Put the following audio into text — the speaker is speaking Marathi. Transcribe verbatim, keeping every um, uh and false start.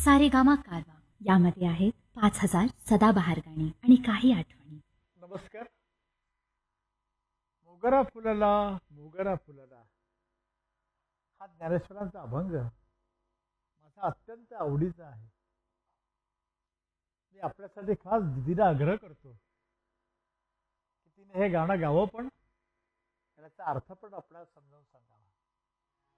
सारेगामा कारवा यामध्ये आहेत पाच हजार सदाबहार गाणी आणि काही आठवणी. नमस्कार. मोगरा फुलला मोगरा फुलला हा ज्ञानेश्वरांचा अभंग माझा अत्यंत आवडीचा आहे. मी आपल्यासाठी खास दिदीला आग्रह करतो की तिने हे गाणं गावं, पण त्याचा अर्थ पण आपल्याला समजावून सांगा.